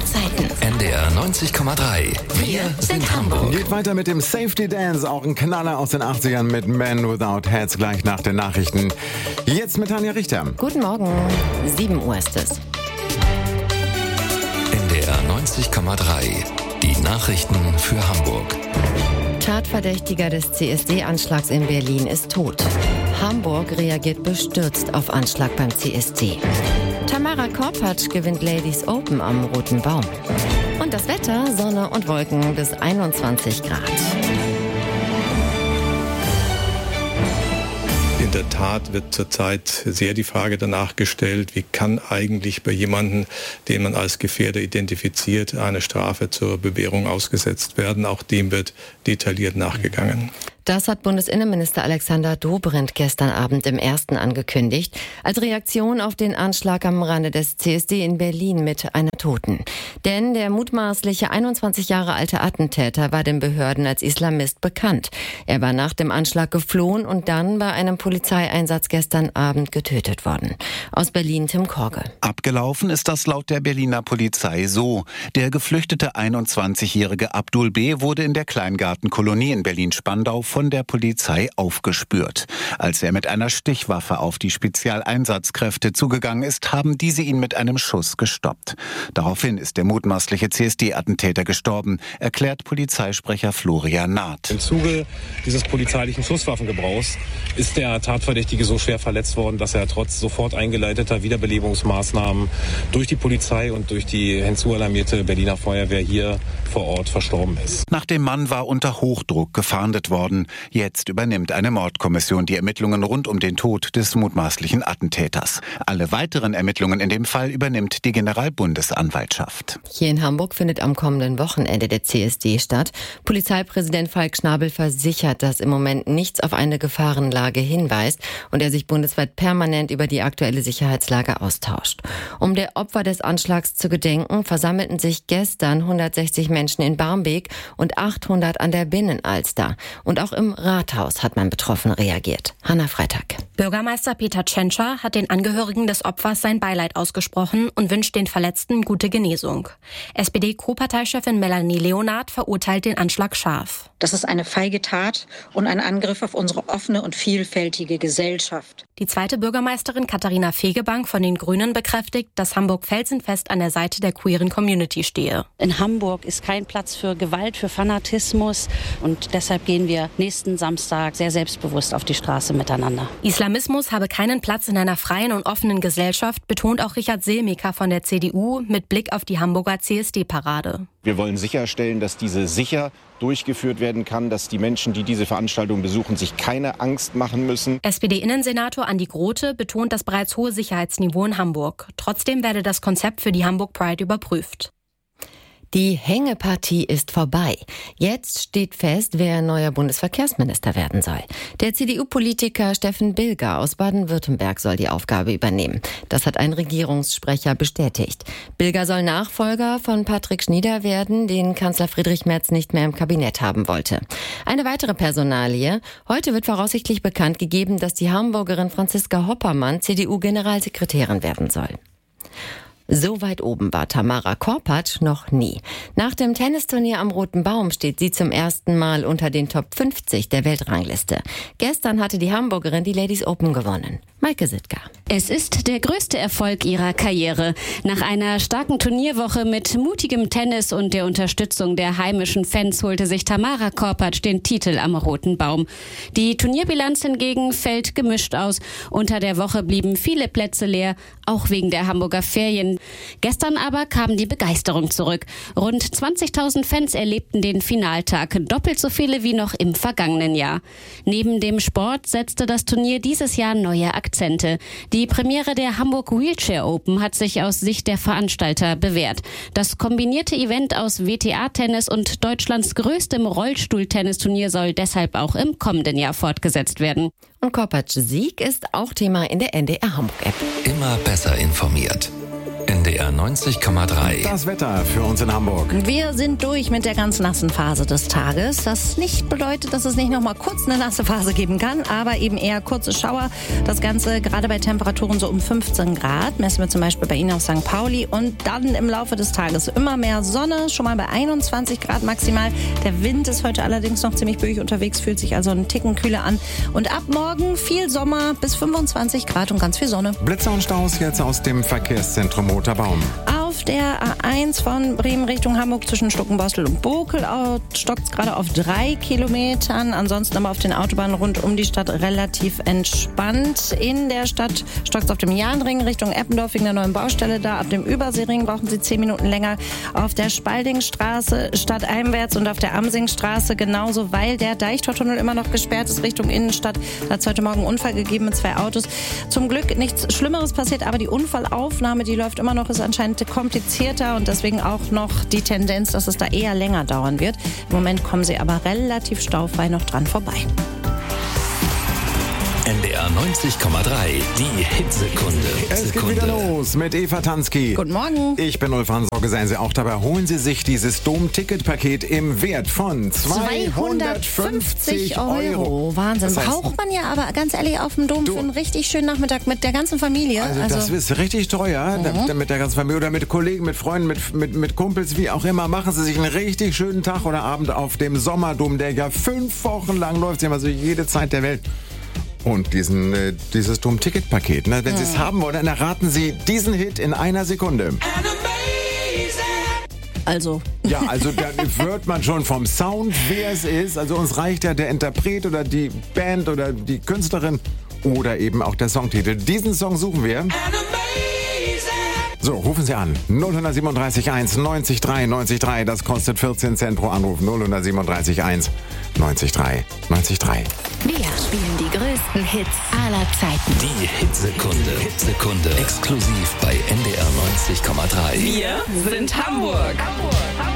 Zeiten. NDR 90,3. Wir sind Hamburg. Geht weiter mit dem Safety Dance, auch ein Knaller aus den 80ern mit Men Without Hats, gleich nach den Nachrichten. Jetzt mit Tanja Richter. Guten Morgen, 7 Uhr ist es. NDR 90,3. Die Nachrichten für Hamburg. Tatverdächtiger des CSD-Anschlags in Berlin ist tot. Hamburg reagiert bestürzt auf Anschlag beim CSD. Tamara Korpatsch gewinnt Ladies Open am Roten Baum. Und das Wetter, Sonne und Wolken bis 21 Grad. In der Tat wird zurzeit sehr die Frage danach gestellt, wie kann eigentlich bei jemandem, den man als Gefährder identifiziert, eine Strafe zur Bewährung ausgesetzt werden. Auch dem wird detailliert nachgegangen. Das hat Bundesinnenminister Alexander Dobrindt gestern Abend im Ersten angekündigt, als Reaktion auf den Anschlag am Rande des CSD in Berlin mit einer Toten. Denn der mutmaßliche 21 Jahre alte Attentäter war den Behörden als Islamist bekannt. Er war nach dem Anschlag geflohen und dann bei einem Polizeieinsatz gestern Abend getötet worden. Aus Berlin Tim Korge. Abgelaufen ist das laut der Berliner Polizei so. Der geflüchtete 21-jährige Abdul B. wurde in der Kleingartenkolonie in Berlin-Spandau von der Polizei aufgespürt. Als er mit einer Stichwaffe auf die Spezialeinsatzkräfte zugegangen ist, haben diese ihn mit einem Schuss gestoppt. Daraufhin ist der mutmaßliche CSD-Attentäter gestorben, erklärt Polizeisprecher Florian Naht. Im Zuge dieses polizeilichen Schusswaffengebrauchs ist der Tatverdächtige so schwer verletzt worden, dass er trotz sofort eingeleiteter Wiederbelebungsmaßnahmen durch die Polizei und durch die hinzualarmierte Berliner Feuerwehr hier vor Ort verstorben ist. Nach dem Mann war unter Hochdruck gefahndet worden. Jetzt übernimmt eine Mordkommission die Ermittlungen rund um den Tod des mutmaßlichen Attentäters. Alle weiteren Ermittlungen in dem Fall übernimmt die Generalbundesanwaltschaft. Hier in Hamburg findet am kommenden Wochenende der CSD statt. Polizeipräsident Falk Schnabel versichert, dass im Moment nichts auf eine Gefahrenlage hinweist und er sich bundesweit permanent über die aktuelle Sicherheitslage austauscht. Um der Opfer des Anschlags zu gedenken, versammelten sich gestern 160 Menschen in Barmbek und 800 an der Binnenalster. Und auch im Rathaus hat man betroffen reagiert. Hanna Freitag. Bürgermeister Peter Tschentscher hat den Angehörigen des Opfers sein Beileid ausgesprochen und wünscht den Verletzten gute Genesung. SPD-Co-Parteichefin Melanie Leonard verurteilt den Anschlag scharf. Das ist eine feige Tat und ein Angriff auf unsere offene und vielfältige Gesellschaft. Die zweite Bürgermeisterin Katharina Fegebank von den Grünen bekräftigt, dass Hamburg felsenfest an der Seite der queeren Community stehe. In Hamburg ist kein Platz für Gewalt, für Fanatismus und deshalb gehen wir nächsten Samstag sehr selbstbewusst auf die Straße miteinander. Islamismus habe keinen Platz in einer freien und offenen Gesellschaft, betont auch Richard Selmeker von der CDU mit Blick auf die Hamburger CSD-Parade. Wir wollen sicherstellen, dass diese sicher durchgeführt werden kann, dass die Menschen, die diese Veranstaltung besuchen, sich keine Angst machen müssen. SPD-Innensenator Andi Grote betont das bereits hohe Sicherheitsniveau in Hamburg. Trotzdem werde das Konzept für die Hamburg Pride überprüft. Die Hängepartie ist vorbei. Jetzt steht fest, wer neuer Bundesverkehrsminister werden soll. Der CDU-Politiker Steffen Bilger aus Baden-Württemberg soll die Aufgabe übernehmen. Das hat ein Regierungssprecher bestätigt. Bilger soll Nachfolger von Patrick Schnieder werden, den Kanzler Friedrich Merz nicht mehr im Kabinett haben wollte. Eine weitere Personalie. Heute wird voraussichtlich bekannt gegeben, dass die Hamburgerin Franziska Hoppermann CDU-Generalsekretärin werden soll. So weit oben war Tamara Korpatsch noch nie. Nach dem Tennisturnier am Roten Baum steht sie zum ersten Mal unter den Top 50 der Weltrangliste. Gestern hatte die Hamburgerin die Ladies Open gewonnen. Maike Sittger. Es ist der größte Erfolg ihrer Karriere. Nach einer starken Turnierwoche mit mutigem Tennis und der Unterstützung der heimischen Fans holte sich Tamara Korpatsch den Titel am Roten Baum. Die Turnierbilanz hingegen fällt gemischt aus. Unter der Woche blieben viele Plätze leer, auch wegen der Hamburger Ferien. Gestern aber kam die Begeisterung zurück. Rund 20.000 Fans erlebten den Finaltag, doppelt so viele wie noch im vergangenen Jahr. Neben dem Sport setzte das Turnier dieses Jahr neue Akzente. Die Premiere der Hamburg Wheelchair Open hat sich aus Sicht der Veranstalter bewährt. Das kombinierte Event aus WTA-Tennis und Deutschlands größtem Rollstuhl-Tennisturnier soll deshalb auch im kommenden Jahr fortgesetzt werden. Und Korpatsch Sieg ist auch Thema in der NDR Hamburg-App. Immer besser informiert. NDR NDR 90,3. Das Wetter für uns in Hamburg. Wir sind durch mit der ganz nassen Phase des Tages. Das nicht bedeutet, dass es nicht noch mal kurz eine nasse Phase geben kann, aber eben eher kurze Schauer. Das Ganze gerade bei Temperaturen so um 15 Grad. Messen wir zum Beispiel bei Ihnen auf St. Pauli. Und dann im Laufe des Tages immer mehr Sonne, schon mal bei 21 Grad maximal. Der Wind ist heute allerdings noch ziemlich böig unterwegs, fühlt sich also einen Ticken kühler an. Und ab morgen viel Sommer bis 25 Grad und ganz viel Sonne. Blitzer und Staus jetzt aus dem Verkehrszentrum Roter Baum. Auf der A1 von Bremen Richtung Hamburg zwischen Stuckenbostel und Bokel stockt es gerade auf 3 Kilometern. Ansonsten aber auf den Autobahnen rund um die Stadt relativ entspannt. In der Stadt stockt es auf dem Jahnring Richtung Eppendorf wegen der neuen Baustelle da. Ab dem Überseering brauchen Sie 10 Minuten länger. Auf der Spaldingstraße stadteinwärts und auf der Amsingstraße genauso, weil der Deichtortunnel immer noch gesperrt ist Richtung Innenstadt. Da hat es heute Morgen einen Unfall gegeben mit 2 Autos. Zum Glück nichts Schlimmeres passiert, aber die Unfallaufnahme, die läuft immer noch, ist anscheinend komplizierter und deswegen auch noch die Tendenz, dass es da eher länger dauern wird. Im Moment kommen Sie aber relativ staufrei noch dran vorbei. NDR 90,3, die Hitsekunde. Es geht wieder los mit Eva Tansky. Guten Morgen. Ich bin Ulf Sorge, seien Sie auch dabei. Holen Sie sich dieses Dom-Ticket-Paket im Wert von 250 €. Wahnsinn. Das heißt, braucht man ja aber ganz ehrlich auf dem Dom für einen richtig schönen Nachmittag mit der ganzen Familie. Also das ist richtig teuer, mit der ganzen Familie oder mit Kollegen, mit Freunden, mit Kumpels, wie auch immer. Machen Sie sich einen richtig schönen Tag oder Abend auf dem Sommerdom, der ja 5 Wochen lang läuft. Sie haben also jede Zeit der Welt. Und dieses Dom-Ticket-Paket, ne? Wenn Sie es haben wollen, dann erraten Sie diesen Hit in einer Sekunde. Also. Ja, also da hört man schon vom Sound, wer es ist. Also uns reicht ja der Interpret oder die Band oder die Künstlerin oder eben auch der Songtitel. Diesen Song suchen wir. So, rufen Sie an. 0137 1 90 3 90 3. Das kostet 14 Cent pro Anruf. 0137 1 90 3 90 3. Wir spielen die größten Hits aller Zeiten. Die Hitsekunde. Exklusiv bei NDR 90,3. Wir sind Hamburg.